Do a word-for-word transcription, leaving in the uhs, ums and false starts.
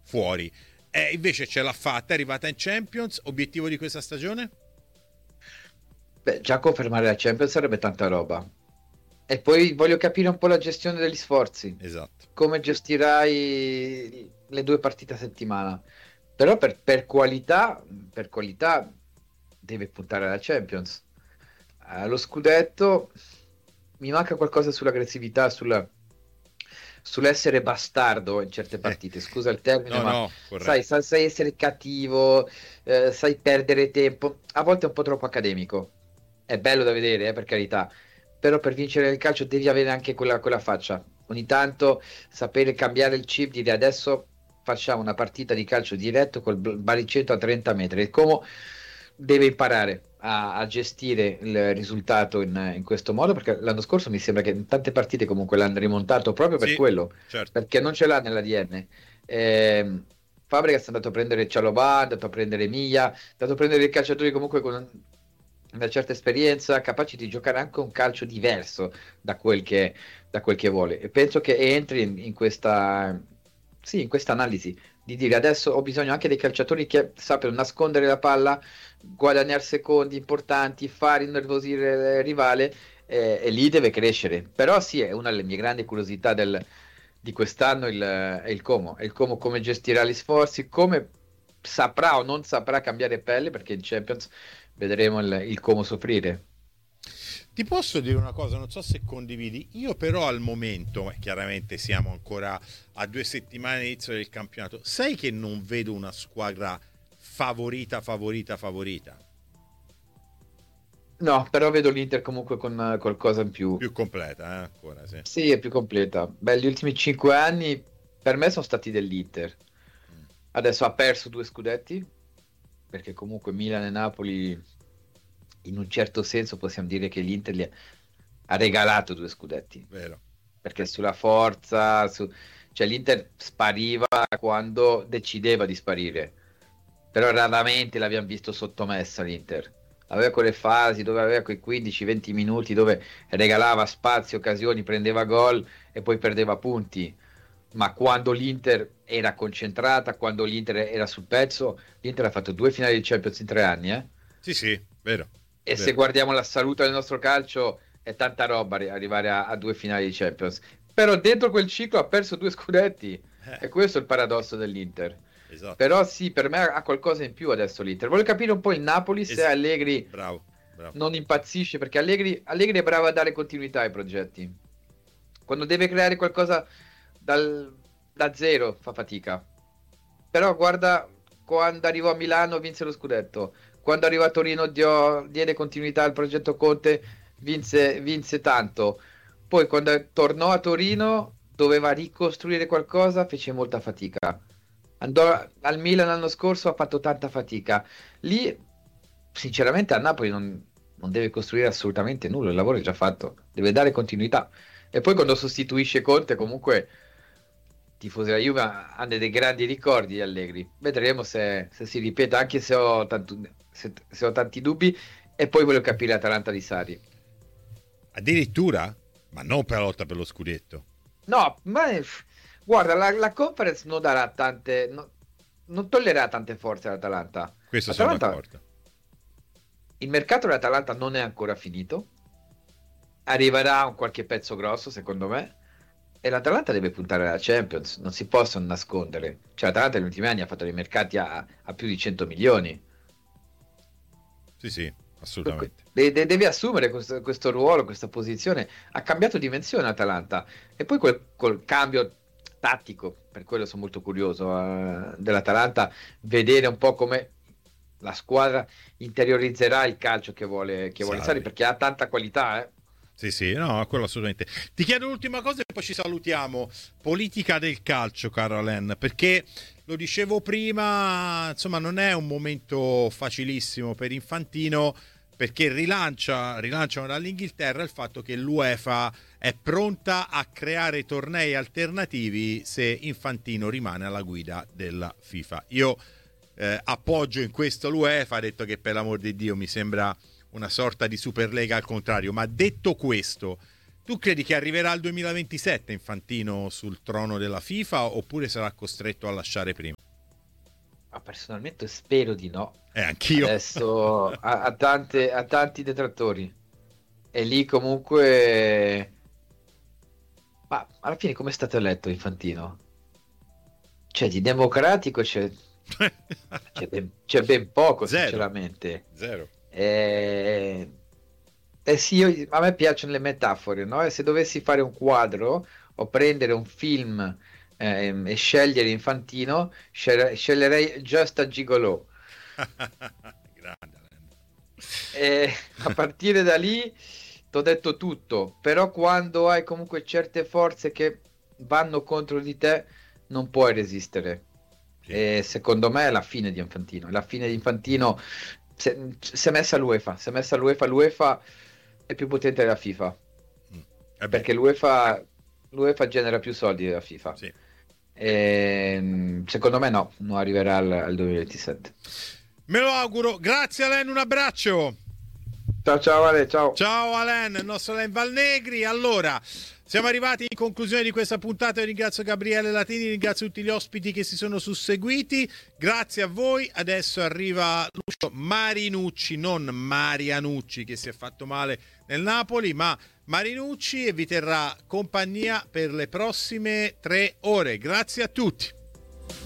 fuori. E invece ce l'ha fatta, è arrivata in Champions. Obiettivo di questa stagione? Beh, già confermare la Champions sarebbe tanta roba. E poi voglio capire un po' la gestione degli sforzi. Esatto. Come gestirai le due partite a settimana? Però per, per qualità, per qualità deve puntare alla Champions. Allo scudetto mi manca qualcosa sull'aggressività, sulla, sull'essere bastardo in certe partite. Scusa il termine, No, ma no, sai, corretto. sai, sai essere cattivo, eh, sai perdere tempo. A volte è un po' troppo accademico. È bello da vedere, eh, per carità. Però per vincere il calcio devi avere anche quella, quella faccia. Ogni tanto sapere cambiare il chip, dire adesso facciamo una partita di calcio diretto col bl- baricentro a trenta metri. E come deve imparare a, a gestire il risultato in, in questo modo, perché l'anno scorso mi sembra che in tante partite comunque l'hanno rimontato proprio per Sì, quello, certo. perché non ce l'ha nell'A D N. Eh, Fabregas è andato a prendere Cialobà, è andato a prendere Miglia, è andato a prendere dei calciatori comunque con un- una certa esperienza, capaci di giocare anche un calcio diverso da quel che, da quel che vuole. E penso che entri in, in questa, sì, in questa analisi di dire adesso ho bisogno anche dei calciatori che sappiano nascondere la palla, guadagnare secondi importanti, far innervosire il rivale, eh, e lì deve crescere. Però sì, è una delle mie grandi curiosità del- di quest'anno il, è il Como, è il Como come gestirà gli sforzi, come saprà o non saprà cambiare pelle, perché in Champions vedremo il, il Como soffrire. Ti posso dire una cosa, non so se condividi, io però al momento, e chiaramente siamo ancora a due settimane all'inizio del campionato, sai che non vedo una squadra favorita, favorita, favorita, No, però vedo l'Inter comunque con eh, qualcosa in più. più completa, eh, ancora, sì. Sì, è più completa. Beh, gli ultimi cinque anni per me sono stati dell'Inter. Adesso ha perso due scudetti, perché comunque Milan e Napoli, in un certo senso, possiamo dire che l'Inter gli ha regalato due scudetti, Vero. perché sulla forza, su- cioè l'Inter spariva quando decideva di sparire, però raramente l'abbiamo visto sottomessa l'Inter. Aveva quelle fasi dove aveva quei quindici venti minuti dove regalava spazi, occasioni, prendeva gol e poi perdeva punti. Ma quando l'Inter era concentrata, quando l'Inter era sul pezzo, l'Inter ha fatto due finali di Champions in tre anni, eh? Sì, sì, vero, E se vero. guardiamo la salute del nostro calcio, è tanta roba arri- arrivare a, a due finali di Champions. Però dentro quel ciclo ha perso due scudetti. Eh, E questo è il paradosso dell'Inter. esatto. Però sì, per me ha qualcosa in più adesso l'Inter. Voglio capire un po' il Napoli se Es- Allegri bravo, bravo. non impazzisce, perché Allegri, Allegri è bravo a dare continuità ai progetti. Quando deve creare qualcosa dal- da zero fa fatica. Però guarda, quando arrivò a Milano vinse lo scudetto. Quando arrivò a Torino dio- diede continuità al progetto Conte, vinse, vinse tanto. Poi quando tornò a Torino doveva ricostruire qualcosa, fece molta fatica. Andò al Milan l'anno scorso, ha fatto tanta fatica. Lì, sinceramente, a Napoli non, non deve costruire assolutamente nulla, il lavoro è già fatto, deve dare continuità. E poi quando sostituisce Conte, comunque, tifosi della Juve hanno dei grandi ricordi di Allegri. Vedremo se, se si ripete, anche se ho, tanto- se- se ho tanti dubbi. E poi voglio capire Atalanta di Sarri. Addirittura? Ma non per la lotta per lo scudetto. No, ma eh, guarda, la, la conference non darà tante, no- non toglierà tante forze all'Atalanta. Questo sono Atalanta, d'accordo. il mercato dell'Atalanta non è ancora finito. Arriverà un qualche pezzo grosso, secondo me. E l'Atalanta deve puntare alla Champions, non si possono nascondere. Cioè, l'Atalanta negli ultimi anni ha fatto dei mercati a, a più di cento milioni. Sì, sì, Que- que- assolutamente. de- de- Deve assumere questo, questo ruolo, questa posizione. Ha cambiato dimensione l'Atalanta. E poi quel, col cambio tattico, per quello sono molto curioso eh, dell'Atalanta, vedere un po' come la squadra interiorizzerà il calcio che vuole, che vuole Sarri, Sarri. perché ha tanta qualità, eh. Sì, sì, no, quello assolutamente. Ti chiedo l'ultima cosa e poi ci salutiamo. Politica del calcio, caro Alain, perché lo dicevo prima, insomma, non è un momento facilissimo per Infantino, perché rilancia, rilanciano dall'Inghilterra il fatto che l'UEFA è pronta a creare tornei alternativi se Infantino rimane alla guida della FIFA. Io eh, appoggio in questo l'UEFA, ha detto che per l'amor di Dio mi sembra una sorta di Superlega al contrario, ma detto questo, Tu credi che arriverà il duemilaventisette Infantino sul trono della FIFA oppure sarà costretto a lasciare prima? Ma personalmente spero di no. Eh, anch'io. Adesso ha, ha tante, ha tanti detrattori. E lì comunque... Ma alla fine come è stato eletto Infantino? Cioè, di democratico c'è, c'è, ben, c'è ben poco, Zero. sinceramente. Zero. Eh, eh sì, io- a me piacciono le metafore, no? E se dovessi fare un quadro o prendere un film ehm, e scegliere Infantino, scel- sceglierei Just a Gigolo. Grande. Alain. E a partire da lì t'ho detto tutto, però quando hai comunque certe forze che vanno contro di te, non puoi resistere. Sì. E secondo me è la fine di Infantino. La fine di Infantino si è, si è messa l'UEFA. Si è messa l'UEFA. L'UEFA è più potente della FIFA. Mm. Eh beh, Perché l'UEFA, l'UEFA genera più soldi della FIFA. sì. E, secondo me no, non arriverà al, al duemilaventisette. Me lo auguro. Grazie Alain, un abbraccio. Ciao ciao Ale, ciao. Ciao Alain, il nostro Alain Valnegri. Allora, siamo arrivati in conclusione di questa puntata. Io ringrazio Gabriele Latini, ringrazio tutti gli ospiti che si sono susseguiti. Grazie a voi. Adesso arriva Lucio Marinucci, non Marianucci che si è fatto male nel Napoli, ma Marinucci, e vi terrà compagnia per le prossime tre ore. Grazie a tutti.